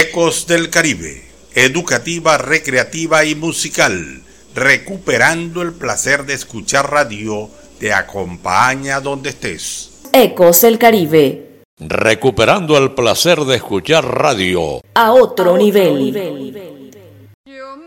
Ecos del Caribe, educativa, recreativa y musical, recuperando el placer de escuchar radio, te acompaña donde estés. Ecos del Caribe. Recuperando el placer de escuchar radio A otro nivel.